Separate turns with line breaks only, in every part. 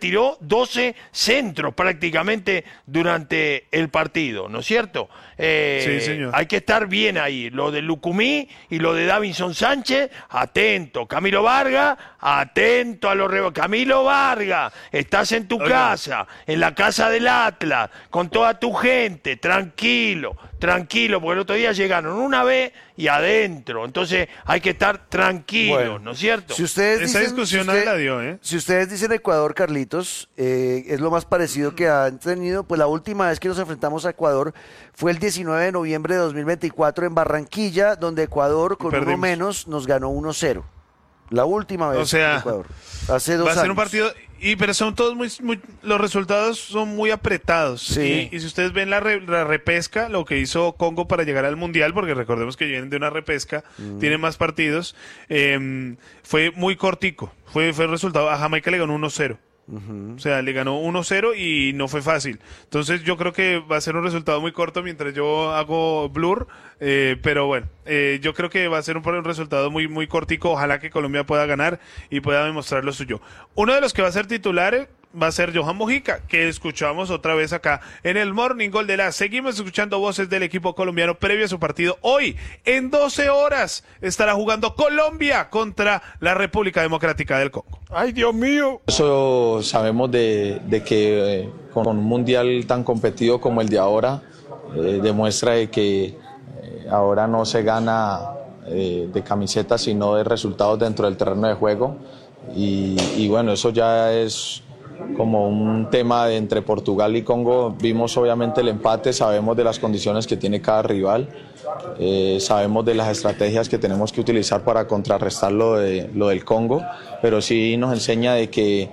tiró 12 centros prácticamente durante el partido, ¿no es cierto?
Sí, señor.
Hay que estar bien ahí. Lo de Lucumí y lo de Davinson Sánchez, atento. Camilo Vargas, atento a los rebotes. Camilo Vargas, estás en tu casa, en la casa del Atlas, con toda tu gente, tranquilo, porque el otro día llegaron una vez y adentro. Entonces hay que estar tranquilos, bueno, ¿no es cierto?
Si ustedes
Esa
dicen,
discusión nadie la dio, ¿eh?
Si ustedes dicen Ecuador, Carlitos, es lo más parecido que han tenido. Pues la última vez que nos enfrentamos a Ecuador fue el 19 de noviembre de 2024 en Barranquilla, donde Ecuador con uno menos nos ganó 1-0. La última vez,
o sea,
Ecuador, hace 2 años.
Va a ser un partido, pero son todos los resultados son muy apretados.
Sí.
Y si ustedes ven la repesca, lo que hizo Congo para llegar al Mundial, porque recordemos que vienen de una repesca, tienen más partidos, fue muy cortico. Fue el resultado, a Jamaica le ganó 1-0. O sea, le ganó 1-0 y no fue fácil. Entonces yo creo que va a ser un resultado muy corto mientras yo hago blur, pero bueno, yo creo que va a ser un resultado muy, muy cortico. Ojalá que Colombia pueda ganar y pueda demostrar lo suyo. Uno de los que va a ser titular va a ser Johan Mojica, que escuchamos otra vez acá en el Morning Gol de la. Seguimos escuchando voces del equipo colombiano previo a su partido. Hoy, en 12 horas, estará jugando Colombia contra la República Democrática del Congo.
¡Ay, Dios mío!
Eso sabemos de que con un mundial tan competido como el de ahora, demuestra de que ahora no se gana de camiseta, sino de resultados dentro del terreno de juego. Y bueno, eso ya es como un tema de entre Portugal y Congo. Vimos obviamente el empate, sabemos de las condiciones que tiene cada rival, sabemos de las estrategias que tenemos que utilizar para contrarrestar lo del Congo, pero sí nos enseña de que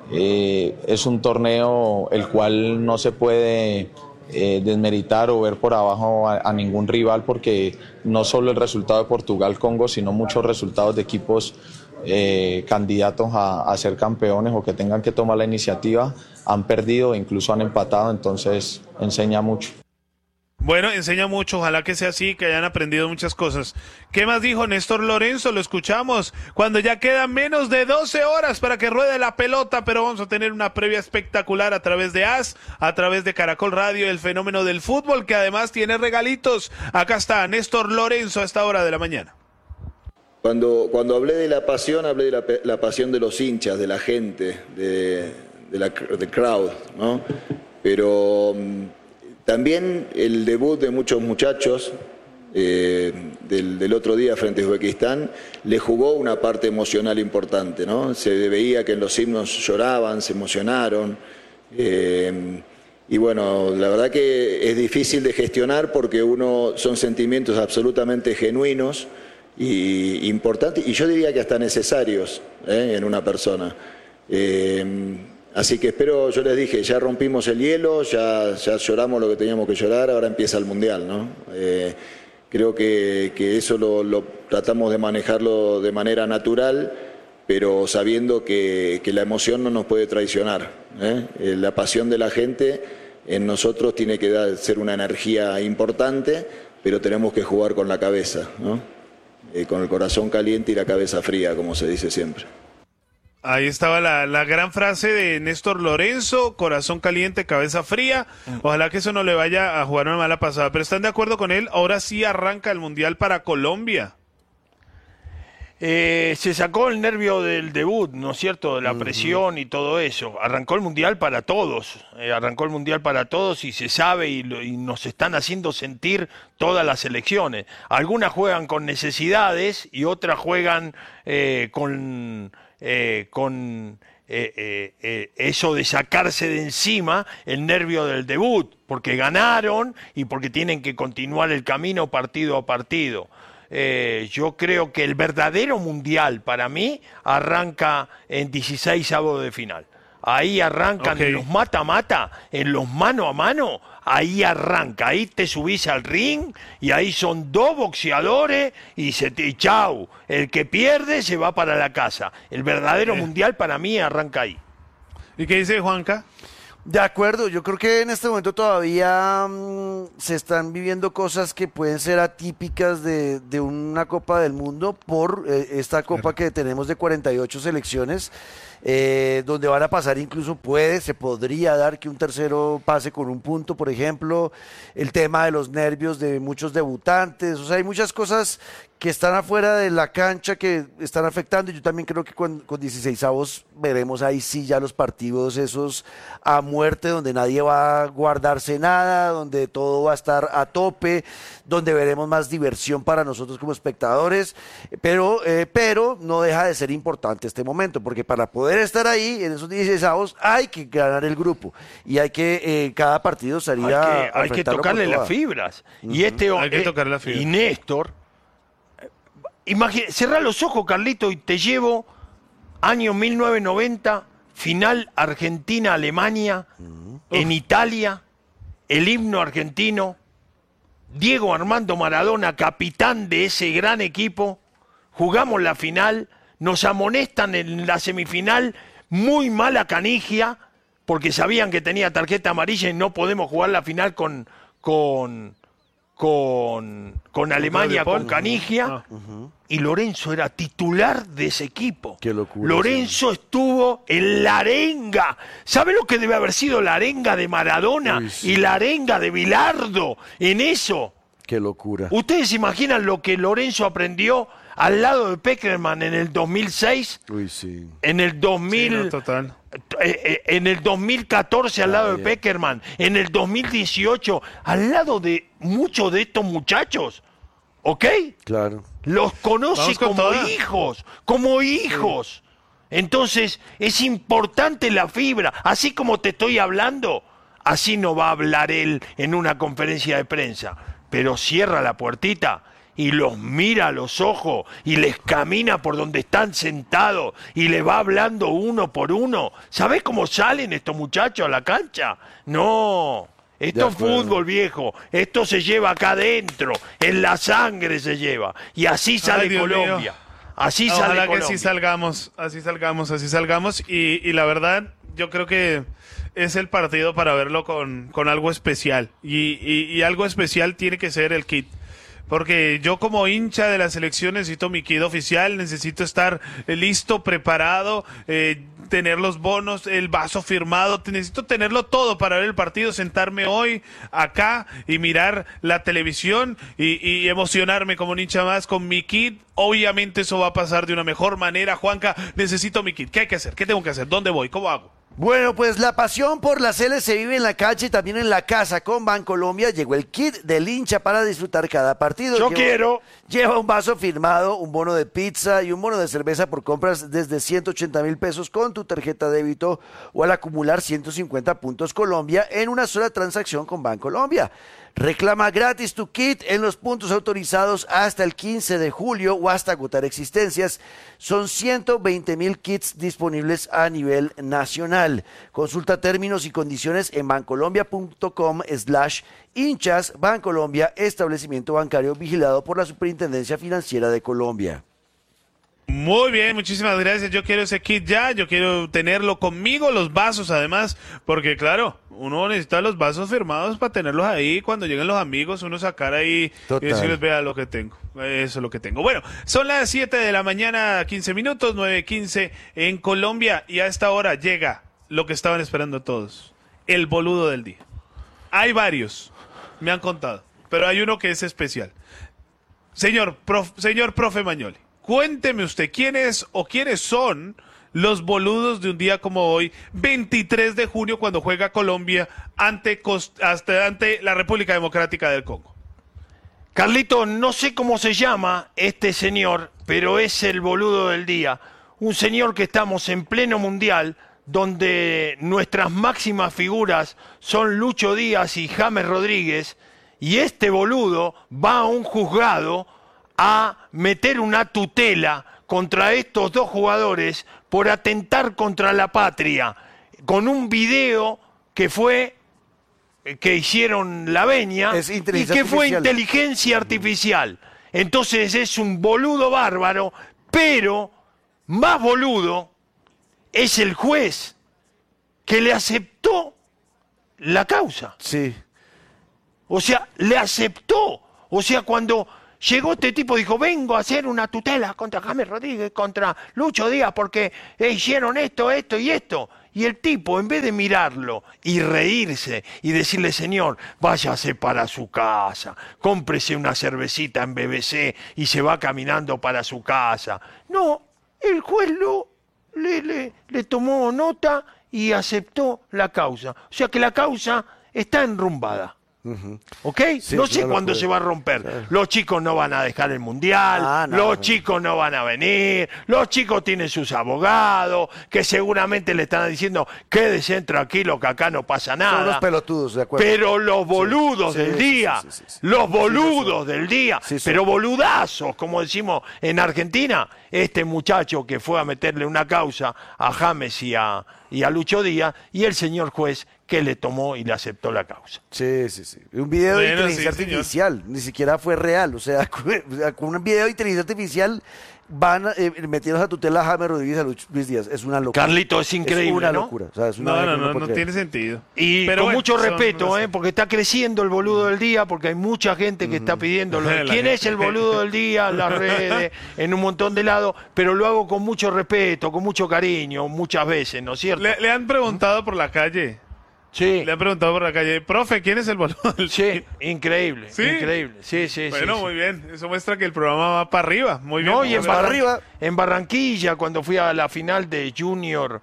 es un torneo el cual no se puede desmeritar o ver por abajo a ningún rival, porque no solo el resultado de Portugal-Congo, sino muchos resultados de equipos candidatos a ser campeones o que tengan que tomar la iniciativa han perdido e incluso han empatado, entonces enseña mucho.
Bueno, enseña mucho, ojalá que sea así, que hayan aprendido muchas cosas. ¿Qué más dijo Néstor Lorenzo? Lo escuchamos cuando ya quedan menos de 12 horas para que ruede la pelota, pero vamos a tener una previa espectacular a través de AS, a través de Caracol Radio, el fenómeno del fútbol, que además tiene regalitos. Acá está Néstor Lorenzo a esta hora de la mañana.
Cuando hablé de la pasión, hablé de la pasión de los hinchas, de la gente, de crowd, ¿no? Pero también el debut de muchos muchachos del otro día frente a Uzbekistán le jugó una parte emocional importante, ¿no? Se veía que en los himnos lloraban, se emocionaron. Y bueno, la verdad que es difícil de gestionar porque son sentimientos absolutamente genuinos y importantes, y yo diría que hasta necesarios en una persona. Así que espero, yo les dije, ya rompimos el hielo, ya lloramos lo que teníamos que llorar, ahora empieza el Mundial, ¿no? Creo que eso lo tratamos de manejarlo de manera natural, pero sabiendo que la emoción no nos puede traicionar. La pasión de la gente en nosotros tiene que ser una energía importante, pero tenemos que jugar con la cabeza, ¿no? Con el corazón caliente y la cabeza fría, como se dice siempre.
Ahí estaba la gran frase de Néstor Lorenzo, corazón caliente, cabeza fría. Ojalá que eso no le vaya a jugar una mala pasada, pero ¿están de acuerdo con él? Ahora sí arranca el Mundial para Colombia.
Se sacó el nervio del debut, ¿no es cierto? De la presión y todo eso. Arrancó el Mundial para todos. Arrancó el Mundial para todos y se sabe y nos están haciendo sentir todas las selecciones. Algunas juegan con necesidades y otras juegan con eso de sacarse de encima el nervio del debut, porque ganaron y porque tienen que continuar el camino partido a partido. Yo creo que el verdadero mundial para mí arranca en 16avos de final. Ahí arrancan en los mata-mata, en los mano a mano, ahí arranca, ahí te subís al ring y ahí son dos boxeadores y chau, el que pierde se va para la casa. El verdadero mundial para mí arranca ahí.
¿Y qué dice Juanca?
De acuerdo, yo creo que en este momento todavía se están viviendo cosas que pueden ser atípicas de una Copa del Mundo por esta Copa que tenemos de 48 selecciones, donde van a pasar incluso se podría dar que un tercero pase con un punto, por ejemplo, el tema de los nervios de muchos debutantes, o sea, hay muchas cosas que están afuera de la cancha que están afectando. Yo también creo que con 16avos veremos ahí sí ya los partidos esos a muerte, donde nadie va a guardarse nada, donde todo va a estar a tope, donde veremos más diversión para nosotros como espectadores, pero no deja de ser importante este momento, porque para poder estar ahí en esos 16avos hay que ganar el grupo y hay que cada partido salía
hay que tocarle las fibras. Y hay que tocarle las fibras. Y Néstor, cerrá los ojos, Carlito, y te llevo año 1990, final Argentina-Alemania, en Italia, el himno argentino, Diego Armando Maradona, capitán de ese gran equipo, jugamos la final, nos amonestan en la semifinal, muy mala canigia, porque sabían que tenía tarjeta amarilla y no podemos jugar la final con Alemania, con canigia, y Lorenzo era titular de ese equipo.
Qué locura.
Lorenzo estuvo en la arenga. ¿Sabe lo que debe haber sido la arenga de Maradona y la arenga de Bilardo en eso?
Qué locura.
¿Ustedes se imaginan lo que Lorenzo aprendió al lado de Peckerman en el 2006?
Uy, sí.
En el 2000...
Sí, no, total.
En el 2014 al lado de Peckerman, en el 2018 al lado de muchos de estos muchachos, ¿ok?
Claro.
Los conoce como hijos. Entonces es importante la fibra, así como te estoy hablando, así no va a hablar él en una conferencia de prensa, pero cierra la puertita y los mira a los ojos y les camina por donde están sentados y les va hablando uno por uno. ¿Sabés cómo salen estos muchachos a la cancha? No, esto es fútbol, viejo. Esto se lleva acá adentro, en la sangre se lleva. Y así sale Colombia.
Mío.
Así
Ojalá
sale
que
Colombia.
así salgamos. Y la verdad, yo creo que es el partido para verlo con algo especial. Y algo especial tiene que ser el kit. Porque yo como hincha de la selección necesito mi kit oficial, necesito estar listo, preparado, tener los bonos, el vaso firmado, necesito tenerlo todo para ver el partido, sentarme hoy acá y mirar la televisión y emocionarme como un hincha más con mi kit. Obviamente eso va a pasar de una mejor manera. Juanca, necesito mi kit. ¿Qué hay que hacer? ¿Qué tengo que hacer? ¿Dónde voy? ¿Cómo hago?
Bueno, pues la pasión por la Sele se vive en la calle y también en la casa. Con Bancolombia llegó el kit del hincha para disfrutar cada partido. Lleva un vaso firmado, un bono de pizza y un bono de cerveza por compras desde 180.000 pesos con tu tarjeta de débito o al acumular 150 puntos Colombia en una sola transacción con Bancolombia. Reclama gratis tu kit en los puntos autorizados hasta el 15 de julio o hasta agotar existencias. Son 120.000 kits disponibles a nivel nacional. Consulta términos y condiciones en bancolombia.com/hinchas. Bancolombia, establecimiento bancario vigilado por la Superintendencia Financiera de Colombia.
Muy bien, muchísimas gracias. Yo quiero ese kit ya, yo quiero tenerlo conmigo, los vasos además, porque claro, uno necesita los vasos firmados para tenerlos ahí cuando lleguen los amigos, uno sacar ahí y decirles, vea lo que tengo. Eso es lo que tengo. Bueno, son las 7 de la mañana, 15 minutos, 9:15 en Colombia, y a esta hora llega lo que estaban esperando todos, el boludo del día. Hay varios, me han contado, pero hay uno que es especial. Señor profe Mañoli, cuénteme usted quiénes son los boludos de un día como hoy, 23 de junio, cuando juega Colombia ante la República Democrática del Congo.
Carlito, no sé cómo se llama este señor, pero es el boludo del día. Un señor que estamos en pleno mundial, donde nuestras máximas figuras son Lucho Díaz y James Rodríguez, y este boludo va a un juzgado a meter una tutela contra estos dos jugadores por atentar contra la patria, con un video que hicieron la veña y que fue inteligencia artificial. Entonces es un boludo bárbaro, pero más boludo es el juez que le aceptó la causa.
Sí.
O sea, le aceptó. O sea, cuando llegó este tipo, dijo, vengo a hacer una tutela contra James Rodríguez, contra Lucho Díaz, porque hicieron esto, esto y esto. Y el tipo, en vez de mirarlo y reírse y decirle, señor, váyase para su casa, cómprese una cervecita en BBC y se va caminando para su casa. No, el juez le tomó nota y aceptó la causa. O sea que la causa está enrumbada. ¿Ok?
Sí,
no sé
claro,
cuándo se va a romper.
Claro.
Los chicos no van a dejar el mundial, los chicos no van a venir, los chicos tienen sus abogados, que seguramente le están diciendo, quédese tranquilo que acá no pasa nada.
Son unos pelotudos, de acuerdo.
Pero los boludos del día, los boludos del día, pero boludazos, como decimos en Argentina, este muchacho que fue a meterle una causa a James y a Lucho Díaz, y el señor juez que le tomó y le aceptó la causa.
Sí. Un video de inteligencia artificial, ni siquiera fue real. O sea, con un video de inteligencia artificial van metiendo a tutela a James Rodríguez y a Luis Díaz. Es una locura.
Carlito, es increíble,
es una
¿no?
locura. O sea, es una
No tiene sentido.
Y
pero
con
bueno,
mucho respeto,
no sé.
porque está creciendo el boludo del día, porque hay mucha gente que está pidiéndolo. ¿Quién es el boludo del día? En las redes, en un montón de lados, pero lo hago con mucho respeto, con mucho cariño, muchas veces, ¿no es cierto?
Le han preguntado por la calle.
Sí.
Le han preguntado por la calle, profe, ¿quién es el boludo del
Sí, increíble,
¿Sí?
increíble. Sí.
Bueno,
sí.
muy bien. Eso muestra que el programa va para arriba. Muy bien.
No, y
Vamos para arriba.
en Barranquilla, cuando fui a la final de Junior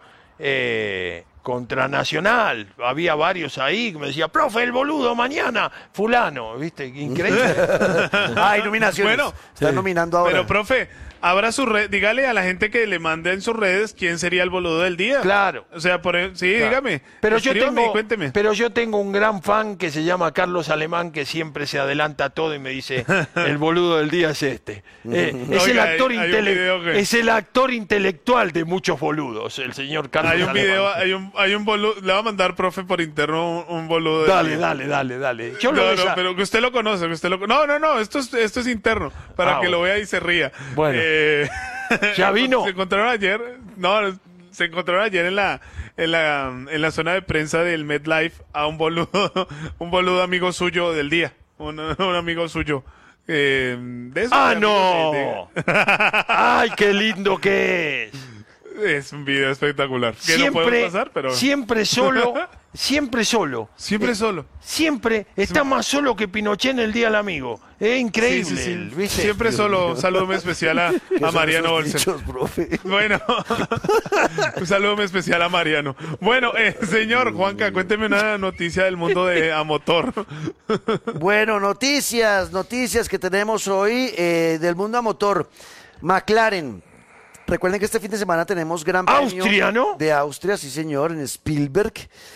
contra Nacional, había varios ahí que me decían, profe, el boludo mañana, fulano, ¿viste? Increíble.
Hay nominaciones.
Bueno,
están nominando ahora.
Pero, profe, abra su red, dígale a la gente que le mande en sus redes quién sería el boludo del día.
Claro.
O sea, dígame.
Pero
Escríbame y cuénteme.
pero yo tengo un gran fan que se llama Carlos Alemán, que siempre se adelanta a todo y me dice, el boludo del día es este. Es el
Oiga,
actor
hay un video que-
es el actor intelectual de muchos boludos, el señor Carlos
Hay un
Alemán.
video, hay un boludo. Le va a mandar, profe, por interno un boludo del
Dale,
día.
dale. Yo lo
No, pero que usted lo conoce, No, esto es interno, para que
bueno.
lo vea y se ría.
Bueno. ¿Ya vino?
Se encontraron ayer en la zona de prensa del MetLife a un boludo amigo suyo del día, un amigo suyo. De esos
¡Ah,
amigos
no! ¡Ay, qué lindo que es!
Es un video espectacular. Que no podemos pasar, pero
Siempre solo. Siempre solo. Está más solo que Pinochet en el Día del Amigo. Es increíble.
Sí.
¿viste?
Siempre solo. Saludo muy especial a Mariano Olsen.
Dichos, profe.
Bueno, un saludo muy especial a Mariano. Bueno, señor Juanca, cuénteme una noticia del mundo de Amotor.
Bueno, noticias que tenemos hoy del mundo a motor. McLaren. Recuerden que este fin de semana tenemos Gran Premio
Austria, ¿no?
de Austria, sí señor, en Spielberg.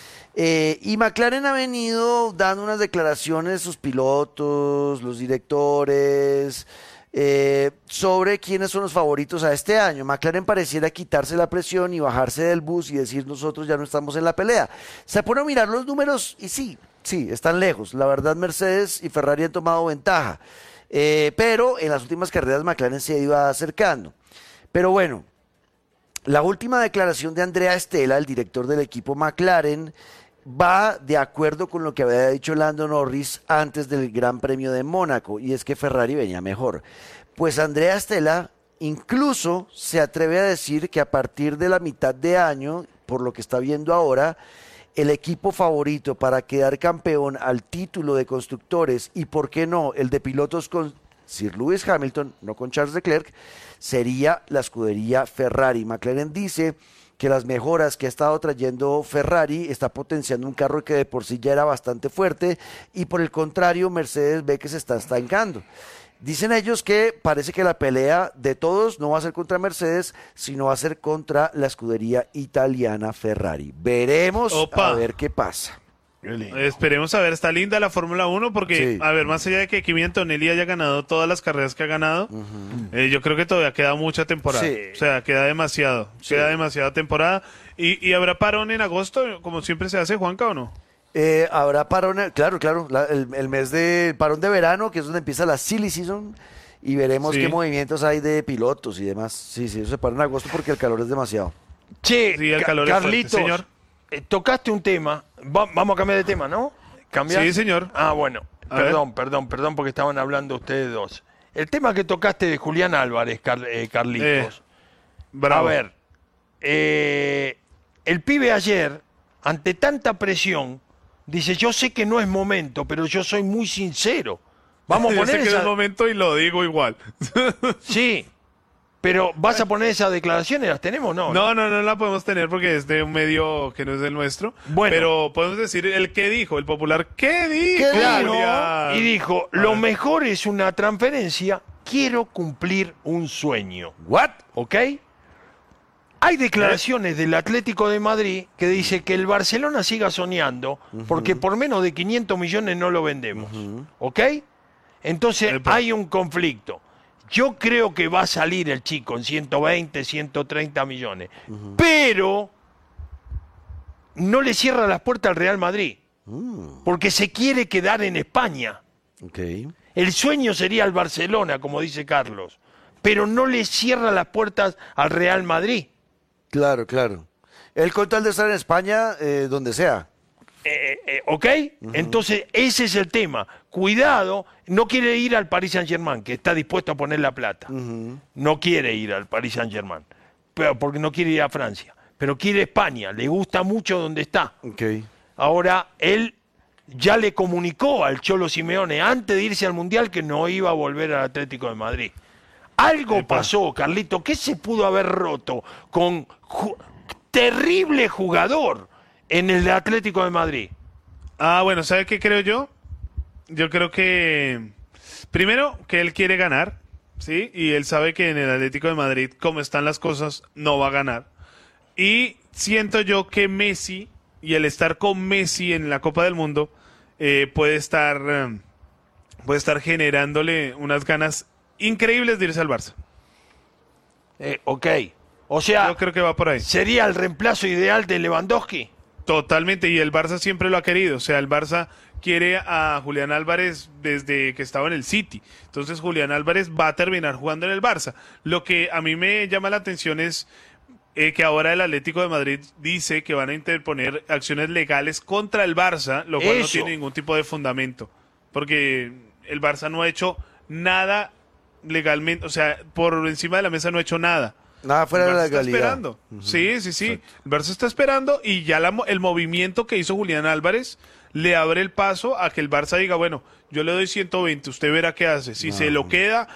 Y McLaren ha venido dando unas declaraciones, sus pilotos, los directores, sobre quiénes son los favoritos a este año. McLaren pareciera quitarse la presión y bajarse del bus y decir nosotros ya no estamos en la pelea. Se pone a mirar los números y sí, están lejos. La verdad, Mercedes y Ferrari han tomado ventaja. Pero en las últimas carreras McLaren se ha ido acercando. Pero bueno, la última declaración de Andrea Stella, el director del equipo McLaren, va de acuerdo con lo que había dicho Lando Norris antes del Gran Premio de Mónaco, y es que Ferrari venía mejor. Pues Andrea Stella incluso se atreve a decir que a partir de la mitad de año, por lo que está viendo ahora, el equipo favorito para quedar campeón al título de constructores y, por qué no, el de pilotos con Sir Lewis Hamilton, no con Charles Leclerc, sería la escudería Ferrari. McLaren dice que las mejoras que ha estado trayendo Ferrari está potenciando un carro que de por sí ya era bastante fuerte, y por el contrario Mercedes ve que se está estancando. Dicen ellos que parece que la pelea de todos no va a ser contra Mercedes, sino va a ser contra la escudería italiana Ferrari. Veremos a ver qué pasa.
Esperemos a ver, está linda la Fórmula 1 porque,
Sí.
a ver, más allá de que Kimi Antonelli haya ganado todas las carreras que ha ganado, yo creo que todavía queda mucha temporada.
Sí.
O sea, queda demasiada temporada. ¿Y habrá parón en agosto, como siempre se hace, Juanca, o no?
Habrá parón, claro, el mes de parón de verano, que es donde empieza la silly season, y veremos
Sí.
qué movimientos hay de pilotos y demás. Sí, eso se para en agosto porque el calor es demasiado.
Che,
Sí, el calor es fuerte,
Carlitos,
señor.
tocaste un tema vamos a cambiar de tema, ¿no? ¿Cambiar?
Sí, señor.
Ah, bueno.
A ver.
Perdón, porque estaban hablando ustedes dos. El tema que tocaste de Julián Álvarez, Carlitos.
Bravo.
A ver, el pibe ayer, ante tanta presión, dice, yo sé que no es momento, pero yo soy muy sincero. Vamos a
Yo
poner
sé que
esa...
es momento y lo digo igual.
Sí, pero ¿vas a poner esas declaraciones? ¿Las tenemos o no?
No la podemos tener porque es de un medio que no es el nuestro.
Bueno.
Pero podemos decir el que dijo, el popular, ¿qué dijo?
Claro,
Julián?
y dijo, lo mejor es una transferencia, quiero cumplir un sueño.
¿What?
¿Ok? Hay declaraciones del Atlético de Madrid que dice que el Barcelona siga soñando porque por menos de 500 millones no lo vendemos. ¿Ok? Entonces hay un conflicto. Yo creo que va a salir el chico en 120, 130 millones. Pero no le cierra las puertas al Real Madrid. Porque se quiere quedar en España.
Ok.
El sueño sería el Barcelona, como dice Carlos. Pero no le cierra las puertas al Real Madrid.
Claro, claro. El con tal de estar en España, donde sea.
¿Ok? Entonces, ese es el tema. Cuidado, no quiere ir al Paris Saint-Germain, que está dispuesto a poner la plata. No quiere ir al Paris Saint-Germain, porque no quiere ir a Francia. Pero quiere España, le gusta mucho donde está.
Ok.
Ahora, él ya le comunicó al Cholo Simeone antes de irse al Mundial que no iba a volver al Atlético de Madrid. Algo pasó, Carlito, ¿qué se pudo haber roto con terrible jugador en el Atlético de Madrid?
Ah, bueno, ¿sabe qué creo yo? Yo creo que, primero, que él quiere ganar, ¿sí? Y él sabe que en el Atlético de Madrid, como están las cosas, no va a ganar. Y siento yo que Messi, y el estar con Messi en la Copa del Mundo, puede estar generándole unas ganas increíbles de irse al Barça.
Ok, o sea,
Yo creo que va por ahí.
¿sería el reemplazo ideal de Lewandowski?
Totalmente, y el Barça siempre lo ha querido. O sea, el Barça quiere a Julián Álvarez desde que estaba en el City. Entonces Julián Álvarez va a terminar jugando en el Barça. Lo que a mí me llama la atención es que ahora el Atlético de Madrid dice que van a interponer acciones legales contra el Barça, lo cual no
Eso.
tiene ningún tipo de fundamento. Porque el Barça no ha hecho nada legalmente, o sea, por encima de la mesa no ha hecho nada.
Nada fuera de
El
la
Barça está
legalidad.
esperando. Sí. El Barça está esperando y ya el movimiento que hizo Julián Álvarez le abre el paso a que el Barça diga, bueno, yo le doy 120, usted verá qué hace, si se lo queda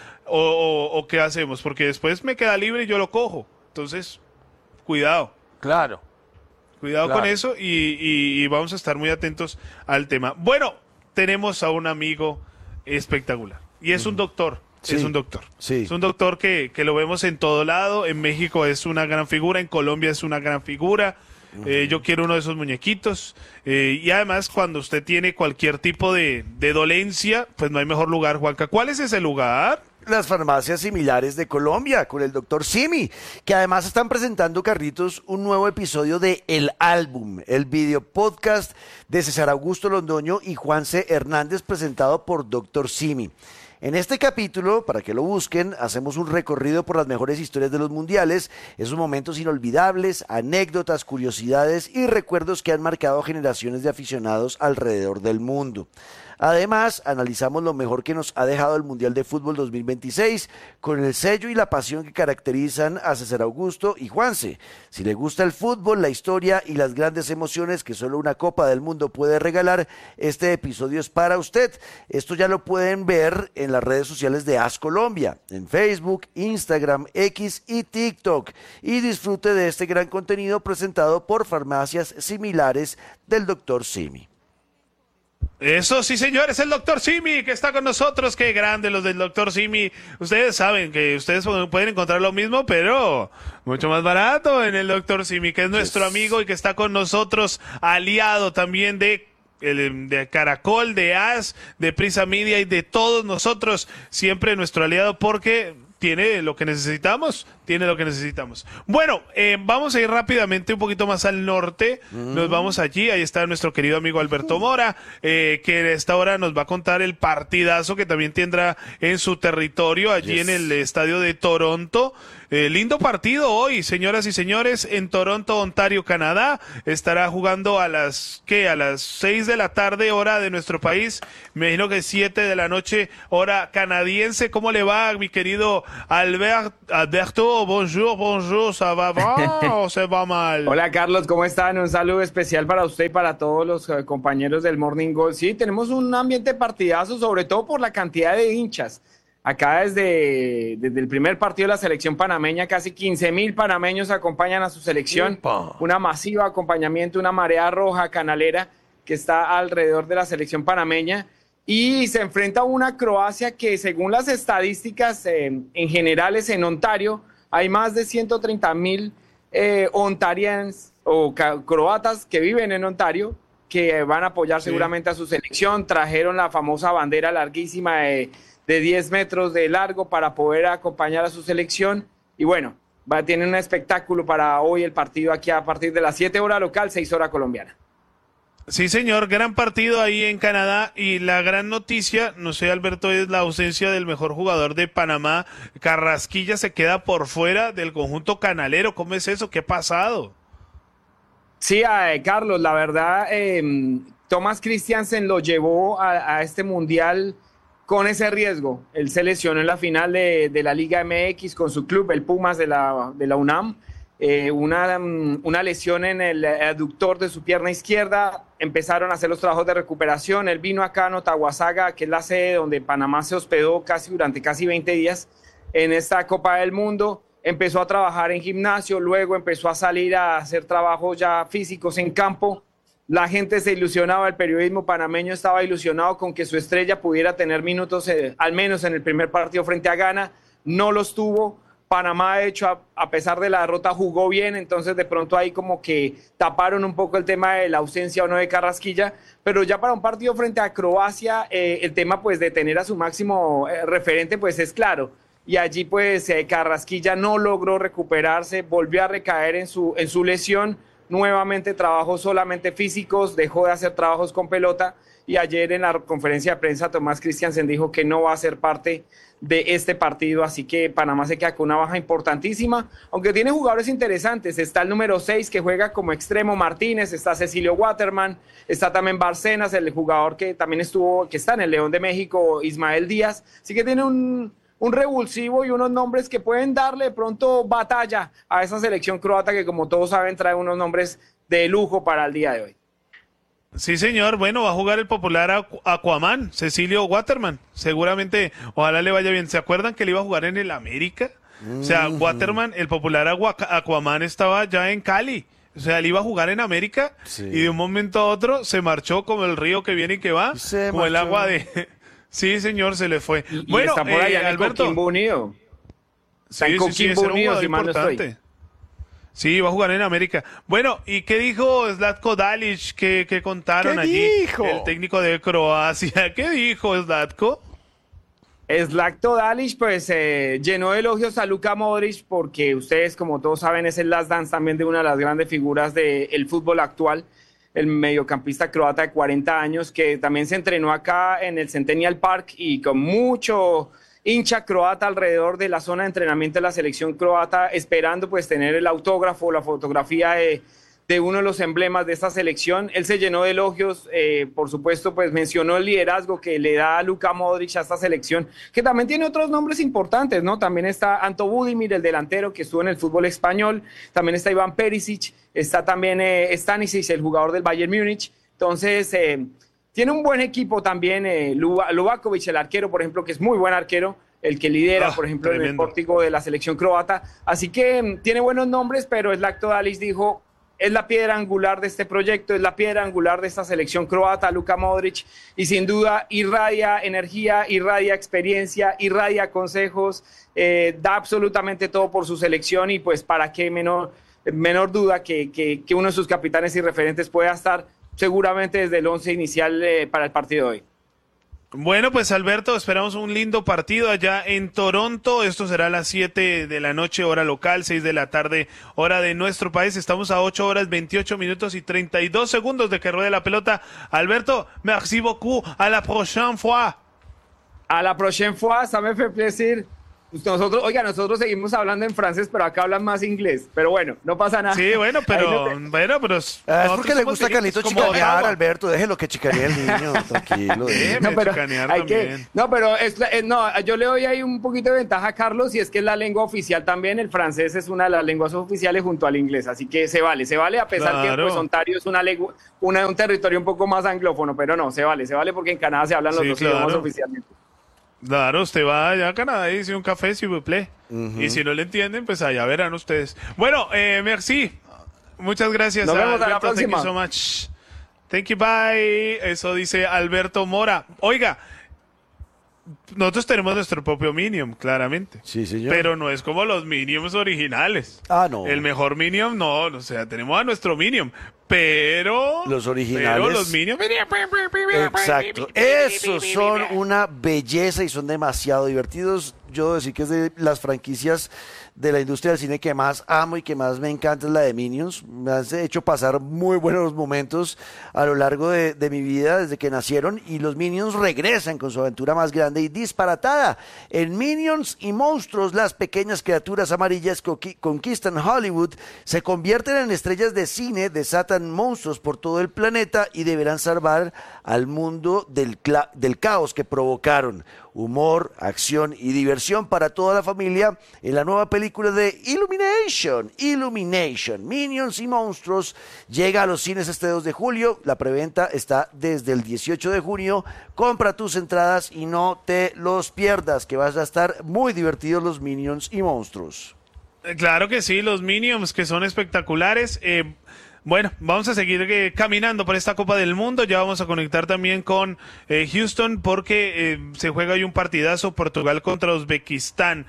o qué hacemos, porque después me queda libre y yo lo cojo. Entonces, cuidado.
Claro.
Cuidado
Claro.
con eso y vamos a estar muy atentos al tema. Bueno, tenemos a un amigo espectacular y es un doctor.
Sí,
Es un doctor.
sí.
Es un doctor que lo vemos en todo lado. En México es una gran figura, en Colombia es una gran figura. Yo quiero uno de esos muñequitos. Y además, cuando usted tiene cualquier tipo de dolencia, pues no hay mejor lugar, Juanca. ¿Cuál es ese lugar?
Las farmacias similares de Colombia con el doctor Simi, que además están presentando, Carlitos, un nuevo episodio de El Álbum, el video podcast de César Augusto Londoño y Juanse Hernández, presentado por doctor Simi. En este capítulo, para que lo busquen, hacemos un recorrido por las mejores historias de los mundiales, esos momentos inolvidables, anécdotas, curiosidades y recuerdos que han marcado generaciones de aficionados alrededor del mundo. Además, analizamos lo mejor que nos ha dejado el Mundial de Fútbol 2026 con el sello y la pasión que caracterizan a César Augusto y Juanse. Si le gusta el fútbol, la historia y las grandes emociones que solo una Copa del Mundo puede regalar, este episodio es para usted. Esto ya lo pueden ver en las redes sociales de AS Colombia, en Facebook, Instagram, X y TikTok. Y disfrute de este gran contenido presentado por farmacias similares del Dr. Simi.
Eso sí, señores, el doctor Simi que está con nosotros. Qué grande los del doctor Simi. Ustedes saben que ustedes pueden encontrar lo mismo, pero mucho más barato en el doctor Simi, que es nuestro amigo y que está con nosotros, aliado también de Caracol, de AS, de Prisa Media y de todos nosotros, siempre nuestro aliado porque tiene lo que necesitamos, Bueno, vamos a ir rápidamente un poquito más al norte, nos vamos allí, ahí está nuestro querido amigo Alberto Mora, que a esta hora nos va a contar el partidazo que también tendrá en su territorio, allí en el estadio de Toronto. Lindo partido hoy, señoras y señores, en Toronto, Ontario, Canadá. Estará jugando a las 6 de la tarde, hora de nuestro país. Me imagino que 7 de la noche, hora canadiense. ¿Cómo le va, mi querido Alberto? Bonjour, ¿ça va o se va mal?
Hola, Carlos, ¿cómo están? Un saludo especial para usted y para todos los compañeros del Morning Goal. Sí, tenemos un ambiente partidazo, sobre todo por la cantidad de hinchas. Acá desde el primer partido de la selección panameña, casi 15,000 panameños acompañan a su selección.
¡Epa!
Una masiva acompañamiento, una marea roja canalera que está alrededor de la selección panameña. Y se enfrenta a una Croacia que, según las estadísticas en generales en Ontario, hay más de 130,000 ontarians o croatas que viven en Ontario, que van a apoyar seguramente a su selección. Trajeron la famosa bandera larguísima de 10 metros de largo para poder acompañar a su selección. Y bueno, tienen un espectáculo para hoy el partido aquí a partir de las 7 horas local, 6 horas colombiana.
Sí, señor, gran partido ahí en Canadá, y la gran noticia, no sé, Alberto, es la ausencia del mejor jugador de Panamá. Carrasquilla se queda por fuera del conjunto canalero. ¿Cómo es eso? ¿Qué ha pasado?
Sí, Carlos, la verdad, Thomas Christiansen lo llevó a este mundial con ese riesgo. Él se lesionó en la final de la Liga MX con su club, el Pumas de la UNAM. Una lesión en el aductor de su pierna izquierda. Empezaron a hacer los trabajos de recuperación. Él vino acá a Notahuasaga, que es la sede donde Panamá se hospedó durante casi 20 días en esta Copa del Mundo. Empezó a trabajar en gimnasio, luego empezó a salir a hacer trabajos ya físicos en campo. La gente se ilusionaba, el periodismo panameño estaba ilusionado con que su estrella pudiera tener minutos, al menos en el primer partido frente a Ghana. No los tuvo. Panamá, de hecho, a pesar de la derrota, jugó bien, entonces de pronto ahí como que taparon un poco el tema de la ausencia o no de Carrasquilla, pero ya para un partido frente a Croacia, el tema pues de tener a su máximo referente pues es claro, y allí pues Carrasquilla no logró recuperarse, volvió a recaer en su lesión, nuevamente trabajos solamente físicos, dejó de hacer trabajos con pelota, y ayer en la conferencia de prensa Thomas Christiansen dijo que no va a ser parte de este partido, así que Panamá se queda con una baja importantísima, aunque tiene jugadores interesantes. Está el número 6 que juega como extremo, Martínez, está Cecilio Waterman, está también Barcenas, el jugador que también que está en el León de México, Ismael Díaz, así que tiene un revulsivo y unos nombres que pueden darle de pronto batalla a esa selección croata que, como todos saben, trae unos nombres de lujo para el día de hoy.
Sí, señor. Bueno, va a jugar el popular Aquaman, Cecilio Waterman. Seguramente, ojalá le vaya bien. ¿Se acuerdan que él iba a jugar en el América? O sea, Waterman, el popular Aquaman, estaba ya en Cali. O sea, él iba a jugar en América, sí, y de un momento a otro se marchó como el río que viene y que va, como el agua de... Sí, señor, se le fue.
Y
bueno,
está por allá en
Alberto.
Coquimbo Unido. Está en Coquimbo Unido, si mal no estoy.
Sí, va a jugar en América. Bueno, ¿y qué dijo Zlatko Dalic? ¿Qué contaron allí?
Dijo?
El técnico de Croacia. ¿Qué dijo Zlatko?
Zlatko Dalic pues llenó de elogios a Luka Modric, porque ustedes, como todos saben, es el last dance también de una de las grandes figuras del fútbol actual, el mediocampista croata de 40 años, que también se entrenó acá en el Centennial Park y con mucho hincha croata alrededor de la zona de entrenamiento de la selección croata, esperando pues tener el autógrafo, la fotografía de uno de los emblemas de esta selección. Él se llenó de elogios, por supuesto, pues mencionó el liderazgo que le da a Luka Modric a esta selección, que también tiene otros nombres importantes, ¿no? También está Anto Budimir, el delantero que estuvo en el fútbol español, también está Iván Perisic, está también Stanisic, el jugador del Bayern Múnich. Entonces, tiene un buen equipo también, Lubakovic, el arquero, por ejemplo, que es muy buen arquero, el que lidera, por ejemplo, en el pórtico de la selección croata. Así que tiene buenos nombres, pero Zlatko Dalic dijo, es la piedra angular de este proyecto, es la piedra angular de esta selección croata, Luka Modric, y sin duda irradia energía, irradia experiencia, irradia consejos, da absolutamente todo por su selección, y pues para qué menor duda que uno de sus capitanes y referentes pueda estar seguramente desde el 11 inicial para el partido de hoy.
Bueno, pues Alberto, esperamos un lindo partido allá en Toronto. Esto será a las 7 de la noche, hora local, 6 de la tarde, hora de nuestro país. Estamos a 8 horas, 28 minutos y 32 segundos de que ruede la pelota. Alberto, merci beaucoup. À la prochaine fois.
À la prochaine fois, ça me fait plaisir. Nosotros seguimos hablando en francés, pero acá hablan más inglés. Pero bueno, no pasa nada.
Sí, bueno, pero
es porque le gusta a Carlitos chicanear, Alberto. Déjelo que chicanee el niño, tranquilo.
Déjeme chicanear también.
Yo le doy ahí un poquito de ventaja a Carlos, y es que es la lengua oficial también. El francés es una de las lenguas oficiales junto al inglés, así que se vale, a pesar que pues, Ontario es un territorio un poco más anglófono, pero no, se vale porque en Canadá se hablan los dos idiomas oficialmente.
Claro, usted va allá a Canadá y dice un café, s'il vous plaît. Y si no le entienden, pues allá verán ustedes. Bueno, merci. Muchas gracias.
Nos vemos
Alberto,
a la próxima.
Thank you so much. Thank you, bye. Eso dice Alberto Mora. Oiga, nosotros tenemos nuestro propio Minion, claramente.
Sí, señor.
Pero no es como los Minions originales.
Ah, no.
El mejor Minion, no. O sea, tenemos a nuestro Minion. Pero
los originales.
Pero los Minions.
Exacto. Esos son una belleza y son demasiado divertidos. Yo debo decir que es de las franquicias de la industria del cine que más amo y que más me encanta es la de Minions. Me has hecho pasar muy buenos momentos a lo largo de mi vida desde que nacieron, y los Minions regresan con su aventura más grande y disparatada. En Minions y Monstruos, las pequeñas criaturas amarillas conquistan Hollywood, se convierten en estrellas de cine, desatan monstruos por todo el planeta y deberán salvar al mundo del caos que provocaron. Humor, acción y diversión para toda la familia en la nueva película de Illumination. Minions y Monstruos llega a los cines este 2 de julio. La preventa está desde el 18 de junio. Compra tus entradas y no te los pierdas, que vas a estar muy divertidos los Minions y Monstruos.
Claro que sí, los Minions, que son espectaculares. Bueno, vamos a seguir caminando por esta Copa del Mundo. Ya vamos a conectar también con Houston, porque se juega hoy un partidazo, Portugal contra Uzbekistán.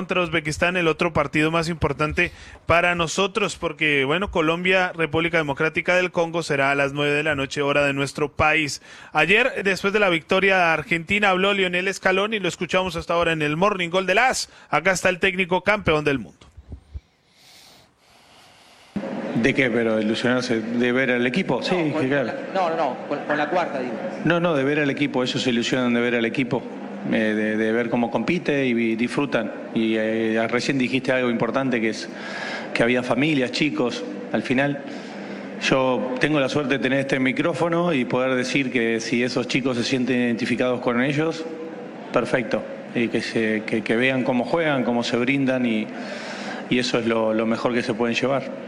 El otro partido más importante para nosotros, porque bueno, Colombia, República Democrática del Congo será a las 9 de la noche, hora de nuestro país. Ayer, después de la victoria de Argentina, habló Lionel Scaloni y lo escuchamos hasta ahora en el Morning Gol de las. Acá está el técnico campeón del mundo.
¿De qué? ¿Pero ilusionarse de ver al equipo? Sí, claro.
Con la cuarta, digo.
No, de ver al equipo, ellos se ilusionan de ver al equipo, de ver cómo compite y disfrutan. Y recién dijiste algo importante, que es que había familias, chicos. Al final, yo tengo la suerte de tener este micrófono y poder decir que si esos chicos se sienten identificados con ellos, perfecto. Y que vean cómo juegan, cómo se brindan, y eso es lo mejor que se pueden llevar.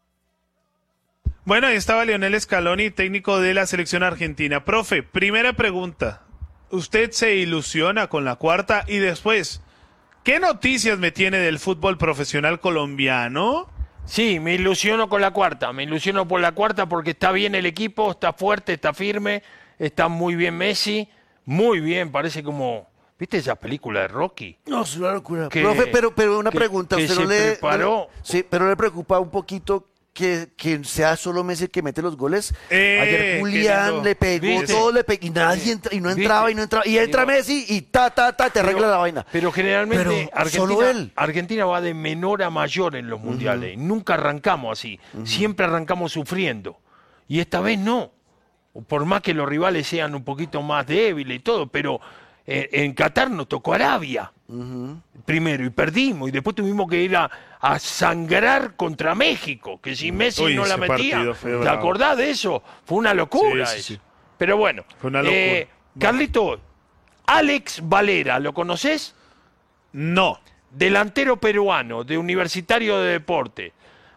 Bueno, ahí estaba Lionel Scaloni, técnico de la selección argentina. Profe, primera pregunta. ¿Usted se ilusiona con la cuarta? Y después, ¿qué noticias me tiene del fútbol profesional colombiano?
Sí, me ilusiono con la cuarta. Me ilusiono por la cuarta porque está bien el equipo, está fuerte, está firme, está muy bien Messi. Muy bien, parece como... ¿Viste esa película de Rocky?
No, es una locura. Profe, pero una pregunta.
¿Usted no le preparó?
Sí, pero le preocupa un poquito que sea solo Messi el que mete los goles. Ayer Julián le pegó,
¿viste?
Todo le pegó, y nadie entra, y no entraba, y entra Messi y te arregla la vaina.
Pero generalmente
solo él.
Argentina va de menor a mayor en los mundiales. Nunca arrancamos así. Siempre arrancamos sufriendo. Y esta vez no. Por más que los rivales sean un poquito más débiles y todo, pero en Qatar nos tocó Arabia primero y perdimos, y después tuvimos que ir a sangrar contra México, que si Messi no la metía, ¿te acordás de eso? Fue una locura eso. Pero bueno,
fue una locura.
Carlito, Alex Valera, ¿lo conoces?
No.
Delantero peruano, de Universitario de Deporte.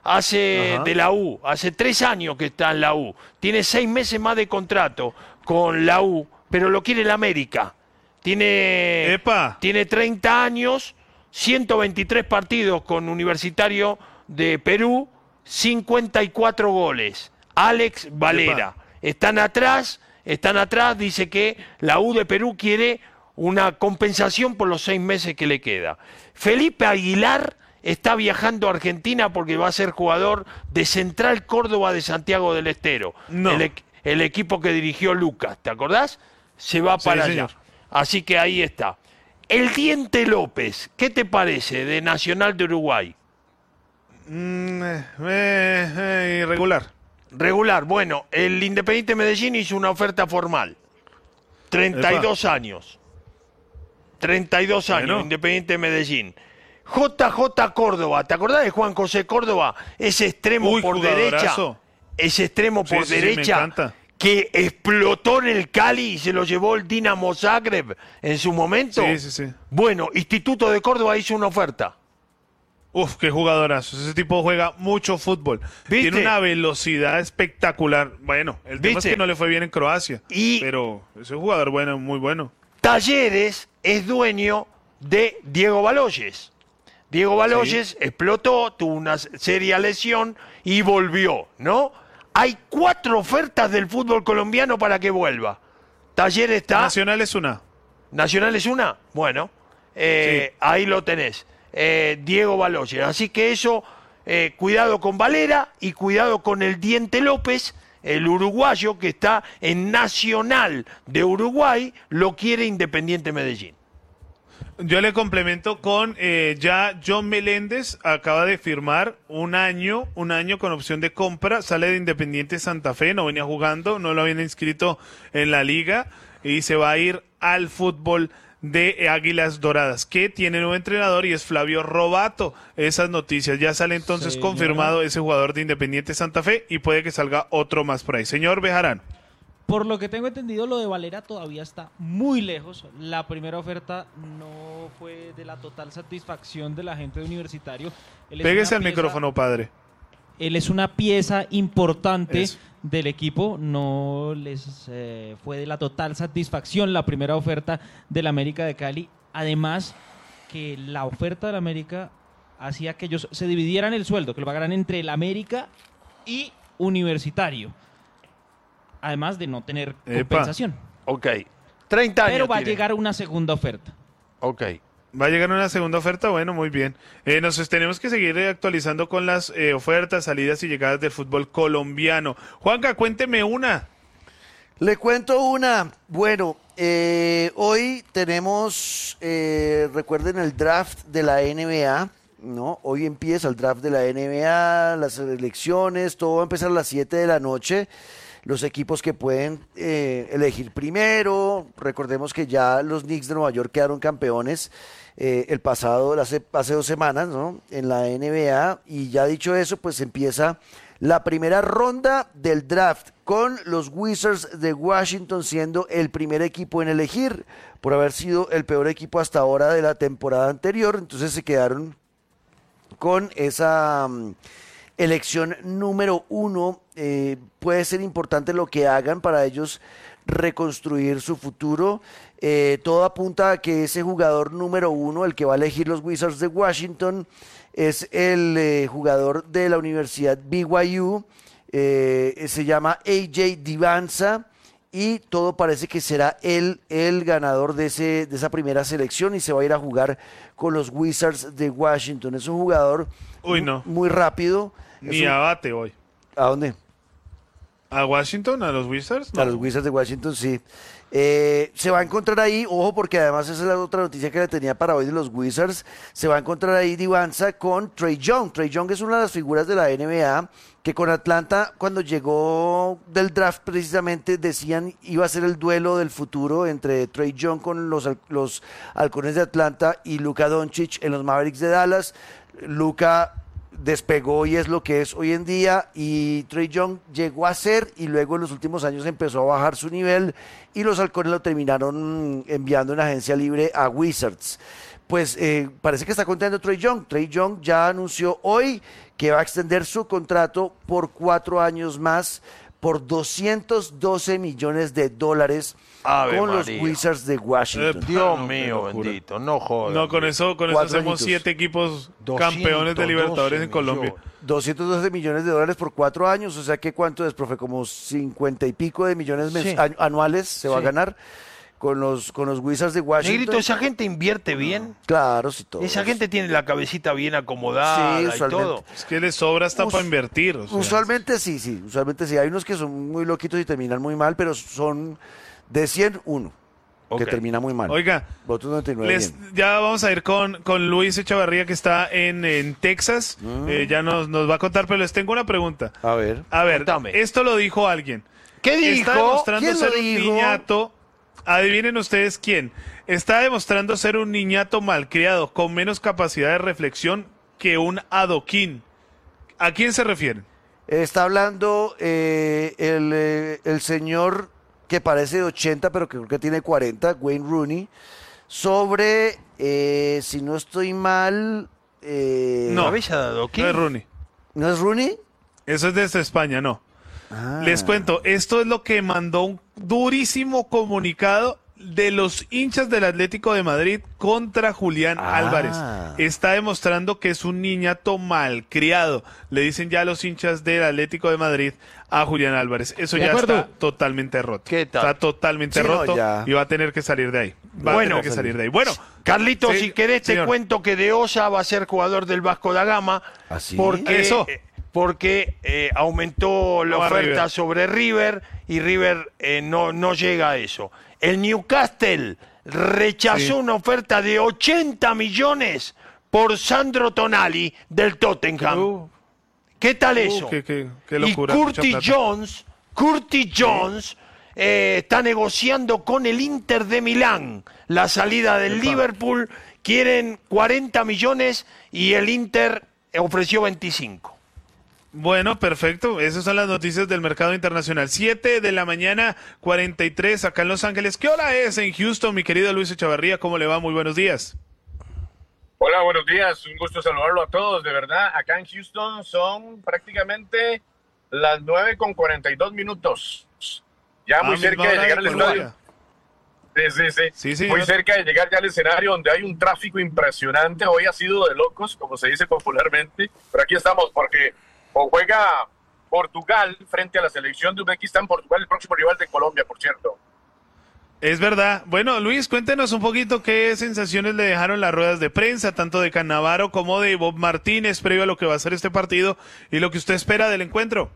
De la U, hace 3 años que está en la U. Tiene 6 meses más de contrato con la U, pero lo quiere el América. Tiene 30 años, 123 partidos con Universitario de Perú, 54 goles. Alex Valera. Están atrás, dice que la U de Perú quiere una compensación por los 6 meses que le queda. Felipe Aguilar está viajando a Argentina porque va a ser jugador de Central Córdoba de Santiago del Estero.
No.
El equipo que dirigió Lucas, ¿te acordás? Se va para allá.
Señor.
Así que ahí está. El Diente López, ¿qué te parece de Nacional de Uruguay?
Regular.
Regular. Bueno, el Independiente Medellín hizo una oferta formal. 32 años. 32 años,
Bueno.
Independiente de Medellín. JJ Córdoba, ¿te acordás de Juan José Córdoba? Ese extremo
Uy,
por
jugadorazo.
derecha. Ese extremo por
Sí, me
derecha
encanta.
que explotó en el Cali y se lo llevó el Dinamo Zagreb en su momento.
Sí.
Bueno, Instituto de Córdoba hizo una oferta.
Uf, qué jugadorazo. Ese tipo juega mucho fútbol.
¿Viste?
Tiene una velocidad espectacular. Bueno, el tema es
¿Viste?
que no le fue bien en Croacia.
Y-
Pero es un jugador bueno, muy bueno.
Talleres es dueño de Diego Baloyes. Diego Baloyes explotó, tuvo una seria lesión y volvió, ¿no? Hay 4 ofertas del fútbol colombiano para que vuelva. Talleres está...
Nacional es una.
¿Nacional es una? Bueno,
Sí.
ahí lo tenés. Diego Baloyes. Así que eso, cuidado con Valera y cuidado con el Diente López, el uruguayo que está en Nacional de Uruguay, lo quiere Independiente Medellín.
Yo le complemento con ya John Meléndez acaba de firmar un año con opción de compra, sale de Independiente Santa Fe, no venía jugando, no lo habían inscrito en la liga y se va a ir al fútbol de Águilas Doradas, que tiene nuevo entrenador y es Flavio Robato. Esas noticias, ya sale entonces
Señora.
confirmado ese jugador de Independiente Santa Fe y puede que salga otro más por ahí. Señor Bejarano.
Por lo que tengo entendido, lo de Valera todavía está muy lejos. La primera oferta no fue de la total satisfacción de la gente de Universitario. Él es
Pégese
una
al micrófono, padre.
Él es una pieza importante
Eso.
del equipo. No les fue de la total satisfacción la primera oferta del América de Cali. Además, que la oferta del América hacía que ellos se dividieran el sueldo, que lo pagaran entre el América y Universitario. Además de no tener
Epa.
compensación.
Ok. 30 años
Pero va a
tiene.
llegar una segunda oferta.
Ok.
Va a llegar una segunda oferta, bueno, muy bien. Nos tenemos que seguir actualizando con las ofertas, salidas y llegadas del fútbol colombiano. Juanca, cuénteme una.
Le cuento una. Bueno, hoy tenemos, recuerden el draft de la NBA, ¿no? Hoy empieza el draft de la NBA, las elecciones, todo va a empezar a las 7 de la noche. Los equipos que pueden elegir primero, recordemos que ya los Knicks de Nueva York quedaron campeones hace 2 semanas, ¿no? En la NBA, y ya dicho eso, pues empieza la primera ronda del draft con los Wizards de Washington siendo el primer equipo en elegir por haber sido el peor equipo hasta ahora de la temporada anterior. Entonces se quedaron con esa elección número 1. Puede ser importante lo que hagan para ellos reconstruir su futuro. Todo apunta a que ese jugador número 1, el que va a elegir los Wizards de Washington, es el jugador de la Universidad BYU, se llama AJ Divanza, y todo parece que será él el ganador de esa primera selección y se va a ir a jugar con los Wizards de Washington. Es un jugador
Uy, no.
muy rápido.
Ni abate hoy.
¿A dónde?
¿A Washington? ¿A los Wizards?
A los Wizards de Washington, sí. Se va a encontrar ahí, ojo, porque además esa es la otra noticia que le tenía para hoy de los Wizards. Se va a encontrar ahí Divanza con Trae Young. Trae Young es una de las figuras de la NBA que con Atlanta, cuando llegó del draft precisamente, decían iba a ser el duelo del futuro entre Trae Young con los Halcones de Atlanta y Luka Doncic en los Mavericks de Dallas. Luka despegó y es lo que es hoy en día, y Trae Young llegó a ser y luego en los últimos años empezó a bajar su nivel y los Halcones lo terminaron enviando en agencia libre a Wizards. Pues parece que está contento Trae Young. Trae Young ya anunció hoy que va a extender su contrato por 4 años más por $212 millones
Ave
con los
María.
Wizards de Washington.
Dios
No, qué
mío,
locura.
bendito, no jodas.
No, con eso
4
hacemos
añitos.
7 equipos campeones de
212
Libertadores en Colombia.
millones.
212 millones de dólares por 4 años, o sea que ¿cuánto es, profe? Como 50 y pico de millones
Sí.
anuales se va a
Sí.
ganar con los Wizards de Washington.
Negrito, ¿esa gente invierte bien?
Claro, sí, todo.
Esa gente tiene la cabecita bien acomodada
Sí,
y
usualmente.
todo.
Es que les sobra hasta
Us-
para invertir. O sea.
Usualmente sí, usualmente sí. Hay unos que son muy loquitos y terminan muy mal, pero son de 100, uno
Ok.
que termina muy mal.
Oiga,
Los otros 99 bien.
ya vamos a ir con Luis Echavarría, que está en Texas. Ya nos va a contar, pero les tengo una pregunta.
A ver.
A ver,
Contame.
esto lo dijo alguien.
¿Qué
Está
dijo?
demostrando
¿Quién lo
ser un
dijo?
niñato Adivinen ustedes quién. Está demostrando ser un niñato malcriado, con menos capacidad de reflexión que un adoquín. ¿A quién se refieren?
Está hablando el señor que parece de 80, pero que creo que tiene 40, Wayne Rooney, sobre, si no estoy mal...
no, no es Rooney.
¿No es Rooney?
Eso es desde España, no. Les cuento, esto es lo que mandó un durísimo comunicado de los hinchas del Atlético de Madrid contra Julián Álvarez. Está demostrando que es un niñato malcriado. Le dicen ya los hinchas del Atlético de Madrid a Julián Álvarez. Eso ya está totalmente roto.
¿Qué tal?
Está totalmente roto y va a tener que salir de ahí. Bueno,
Carlitos, si querés te cuento que De Osa va a ser jugador del Vasco da Gama. Porque aumentó la oferta sobre River y River no llega a eso. El Newcastle rechazó una oferta de 80 millones por Sandro Tonali del Tottenham. ¿Qué tal eso?
Qué locura.
Y Curtis Jones está negociando con el Inter de Milán la salida del Liverpool. Quieren 40 millones y el Inter ofreció 25.
Bueno, perfecto. Esas son las noticias del mercado internacional. 7 de la mañana, 43 acá en Los Ángeles. ¿Qué hora es en Houston, mi querido Luis Echavarría? ¿Cómo le va? Muy buenos días.
Hola, buenos días. Un gusto saludarlo a todos. De verdad, acá en Houston son prácticamente las 9:42. Ya muy cerca de llegar al escenario. Sí. Muy cerca de llegar ya al escenario donde hay un tráfico impresionante. Hoy ha sido de locos, como se dice popularmente. Pero aquí estamos porque juega Portugal frente a la selección de Uzbekistán. Portugal, el próximo rival de Colombia, por cierto.
Es verdad. Bueno, Luis, cuéntenos un poquito qué sensaciones le dejaron las ruedas de prensa, tanto de Cannavaro como de Bob Martínez, previo a lo que va a ser este partido y lo que usted espera del encuentro.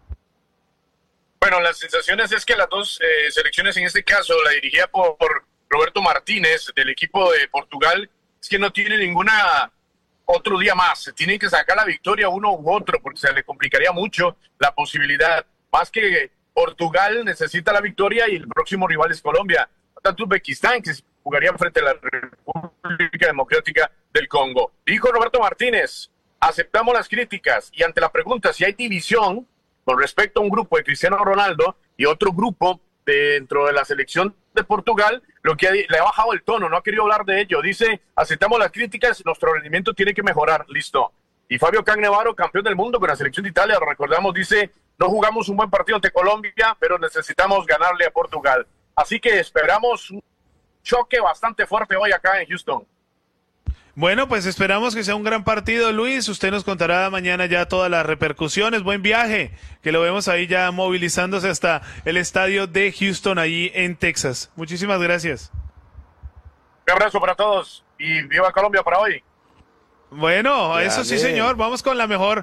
Bueno, las sensaciones es que las dos selecciones, en este caso la dirigida por Roberto Martínez del equipo de Portugal, es que no tiene ninguna otro día más. Se tienen que sacar la victoria uno u otro porque se le complicaría mucho la posibilidad. Más que Portugal necesita la victoria y el próximo rival es Colombia. Tanto Uzbekistán, que jugaría frente a la República Democrática del Congo. Dijo Roberto Martínez, aceptamos las críticas y ante la pregunta si hay división con respecto a un grupo de Cristiano Ronaldo y otro grupo dentro de la selección de Portugal, lo que le ha bajado el tono, no ha querido hablar de ello. Dice, aceptamos las críticas, nuestro rendimiento tiene que mejorar, listo. Y Fabio Cannavaro, campeón del mundo con la selección de Italia, lo recordamos, dice, no jugamos un buen partido ante Colombia, pero necesitamos ganarle a Portugal. Así que esperamos un choque bastante fuerte hoy acá en Houston.
Bueno, pues esperamos que sea un gran partido, Luis. Usted nos contará mañana ya todas las repercusiones. Buen viaje, que lo vemos ahí ya movilizándose hasta el estadio de Houston, allí en Texas. Muchísimas gracias.
Un abrazo para todos y viva Colombia para hoy.
Bueno, dale. Eso sí, señor. Vamos con la mejor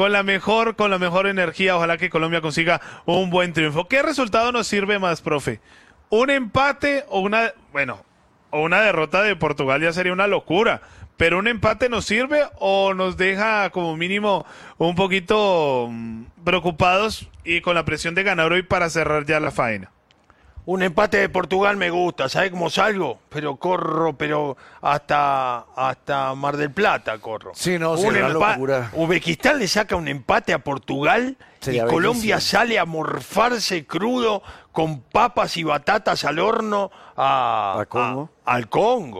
energía. Ojalá que Colombia consiga un buen triunfo. ¿Qué resultado nos sirve más, profe? ¿Un empate o una derrota de Portugal? Ya sería una locura. ¿Pero un empate nos sirve o nos deja como mínimo un poquito preocupados y con la presión de ganar hoy para cerrar ya la faena?
Un empate de Portugal me gusta, ¿sabe cómo salgo? Corro hasta Mar del Plata corro.
Sí, no, sería una locura.
Uzbekistán le saca un empate a Portugal y Colombia sale a morfarse crudo con papas y batatas al horno al Congo.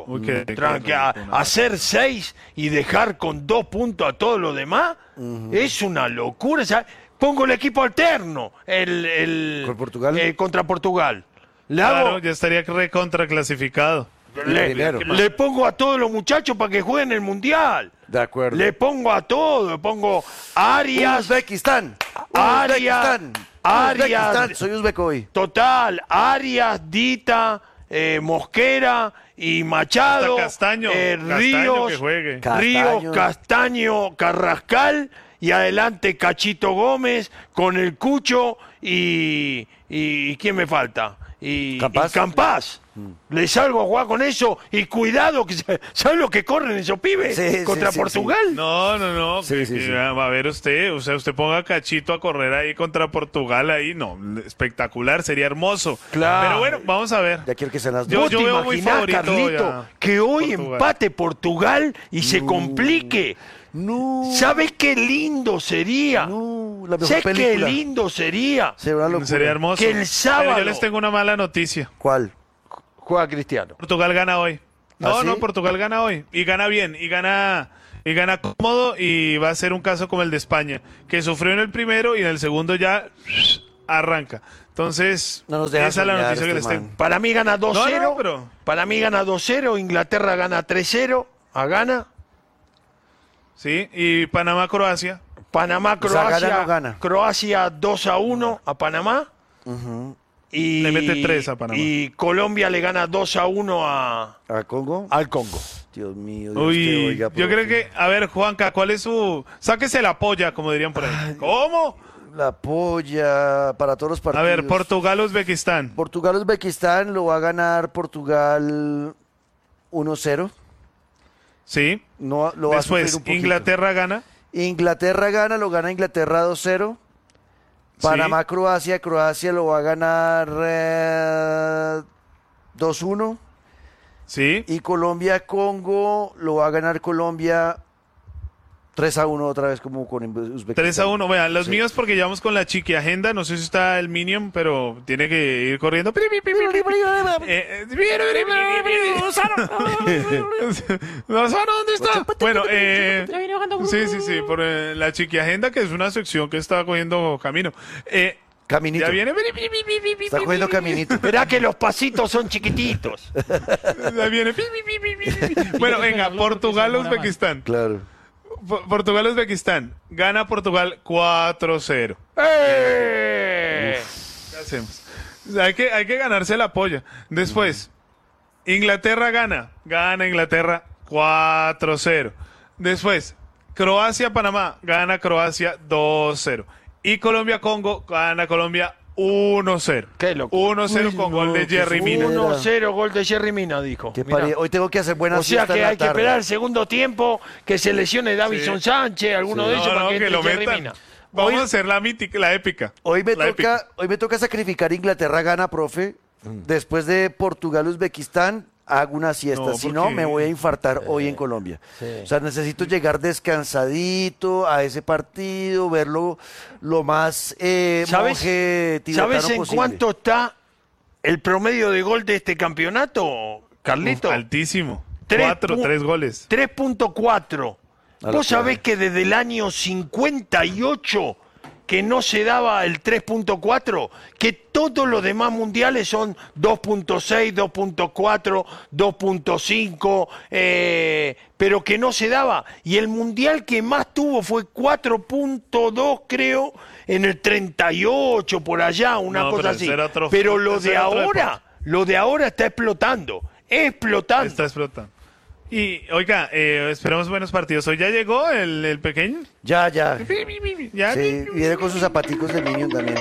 Hacer 6 y dejar con 2 puntos a todos los demás es una locura. ¿Sabe? Pongo el equipo alterno contra Portugal.
Claro, ya estaría recontra clasificado.
Le pongo a todos los muchachos para que jueguen el Mundial.
De acuerdo.
Le pongo a todos, le pongo Arias.
Uzbekistán. Soy uzbeco hoy.
Total, Arias, Dita, Mosquera y Machado.
Castaño,
Ríos, Castaño, Carrascal y adelante Cachito Gómez con el Cucho y ¿quién me falta? Y Campás. Le salgo a jugar con eso y cuidado, que ¿sabes lo que corren esos pibes contra Portugal?
No. A ver usted ponga a Cachito a correr ahí contra Portugal ahí, no, espectacular, sería hermoso.
Claro.
Pero bueno, vamos a ver.
Ya quiero que sean las dos.
Yo veo muy favorito,
Carlito, que hoy
Portugal.
empate Portugal y se complique.
No.
¿Sabes qué lindo sería?
No, la mejor
¿Sabes qué
película.
lindo sería?
Sería hermoso.
Que el sábado...
Pero yo les tengo una mala noticia.
¿Cuál?
Juega Cristiano.
Portugal gana hoy.
¿Ah, sí?
No, Portugal gana hoy. Y gana bien, y gana cómodo, y va a ser un caso como el de España, que sufrió en el primero y en el segundo ya arranca. Entonces,
No nos deja
esa es la
soñar
noticia que
este
les
man.
tengo.
Para mí gana 2-0.
No, pero-
Para mí gana 2-0. Inglaterra gana 3-0 a Ghana.
Sí, y Panamá-Croacia.
sea,
Panamá-Croacia.
gana o no gana.
Croacia 2-1 a Panamá. Y,
Le mete 3 a Panamá.
Y Colombia le gana 2-1
¿A Congo?
al Congo.
Dios mío. Dios
Uy,
te oiga,
yo creo
profe.
que, a ver, Juanca, ¿cuál es su...? Sáquese la polla, como dirían por ahí. ¿Cómo?
La polla para todos los
A
partidos.
ver, Portugal-Uzbekistán.
Portugal-Uzbekistán lo va a ganar Portugal 1-0.
Sí.
No, lo va a sufrir
Después,
un poquito.
Inglaterra gana.
Inglaterra gana, lo gana Inglaterra 2-0. Panamá-Croacia, Croacia lo va a ganar 2-1.
Sí.
Y Colombia-Congo lo va a ganar Colombia 3-1 otra vez como con Uzbekistán.
3-1. Vean, los míos porque llevamos con la chiqui agenda. No sé si está el Minion, pero tiene que ir corriendo. Lozano, ¿dónde está? Bueno, sí, por la chiqui agenda, que es una sección que está cogiendo camino.
Caminito.
Ya viene.
Está cogiendo caminito.
Verá que los pasitos son chiquititos.
Ya viene. Bueno, venga, Portugal-Uzbekistán.
Claro.
Portugal-Uzbekistán. Gana Portugal 4-0.
¡Eh!
¿Qué hacemos? O sea, hay que ganarse la polla. Después, Inglaterra gana. Gana Inglaterra 4-0. Después, Croacia-Panamá. Gana Croacia 2-0. Y Colombia-Congo. Gana Colombia 1-0.
Qué loco.
1-0
Uy,
con
no,
gol de
qué
Jerry Mina.
fue.
1-0 gol de Jerry Mina, dijo.
Qué
Mirá.
Hoy tengo que hacer buena
O sea
siesta
que
en la
hay que
tarde.
esperar el segundo tiempo que se lesione Davison Sánchez, alguno de ellos, para que entre
lo
Jerry
metan.
Mina.
Vamos
Hoy-
a hacer la mítica, la épica.
Hoy me
La épica.
toca sacrificar Inglaterra gana, profe. Después de Portugal-Uzbekistán hago una siesta.
No,
Si no,
porque-
me voy a infartar hoy en Colombia. O sea, necesito llegar descansadito a ese partido, verlo lo más monje tibetano
¿Sabes en
posible.
cuánto está el promedio de gol de este campeonato, Carlito?
Altísimo.
Tres
3 goles.
3.4.
A la
Vos sabés
clave.
que desde el año 58 que no se daba el 3.4, que todos los demás mundiales son 2.6, 2.4, 2.5, pero que no se daba. Y el mundial que más tuvo fue 4.2, creo, en el 38, por allá, una
No,
cosa
pero
así.
ese era otro-
Pero lo
ese
de
era otro
ahora, está explotando. Explotando.
Está explotando. Y, oiga, esperemos buenos partidos. ¿Hoy ya llegó el pequeño?
Ya.
¿Ya?
Sí, viene con sus zapaticos de Minion también.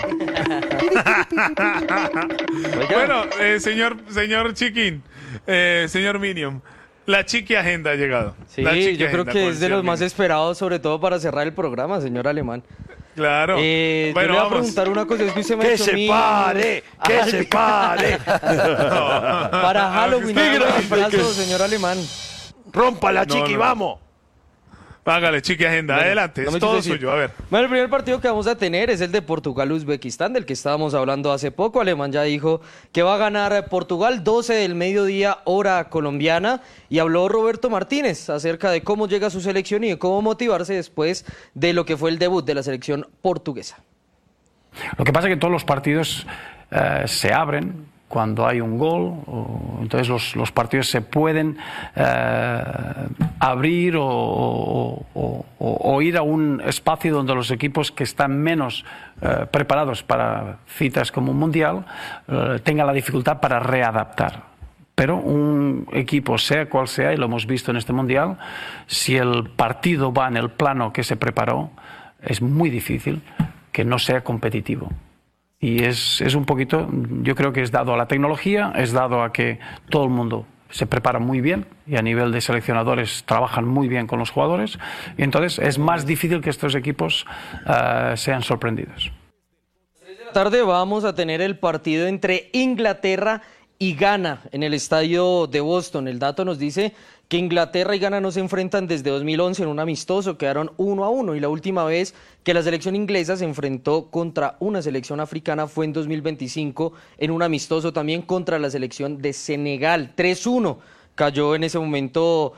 Bueno, señor Chiquín, señor Minion, la chiqui agenda ha llegado.
Sí,
La chiqui
yo creo
agenda
que
con
es de
señor
los más
Minion.
esperados, sobre todo para cerrar el programa, señor Alemán.
Claro.
Yo
Bueno,
le voy a
vamos.
preguntar una cosa, es que usted me ha
Que
dicho
se
Minion.
pare, que se pare.
Para Halloween,
Está-
un disfrazo, señor Alemán.
Rompa la
No,
chiqui,
no.
vamos.
Hágale, chiqui agenda,
Bueno,
adelante,
no
es
me
todo
quise decir.
suyo, a ver.
Bueno, el primer partido que vamos a tener es el de Portugal-Uzbekistán, del que estábamos hablando hace poco. Alemán ya dijo que va a ganar Portugal 12 del mediodía, hora colombiana. Y habló Roberto Martínez acerca de cómo llega su selección y de cómo motivarse después de lo que fue el debut de la selección portuguesa.
Lo que pasa es que todos los partidos se abren cuando hay un gol, entonces los partidos se pueden abrir o ir a un espacio donde los equipos que están menos preparados para citas como un mundial tengan la dificultad para readaptar. Pero un equipo, sea cual sea, y lo hemos visto en este mundial, si el partido va en el plano que se preparó, es muy difícil que no sea competitivo. Y es un poquito, yo creo que es dado a la tecnología, es dado a que todo el mundo se prepara muy bien y a nivel de seleccionadores trabajan muy bien con los jugadores, y entonces es más difícil que estos equipos sean sorprendidos.
Tarde vamos a tener el partido entre Inglaterra y Ghana en el estadio de Boston. El dato nos dice que Inglaterra y Ghana no se enfrentan desde 2011 en un amistoso, quedaron 1-1, y la última vez que la selección inglesa se enfrentó contra una selección africana fue en 2025 en un amistoso también contra la selección de Senegal. 3-1 cayó en ese momento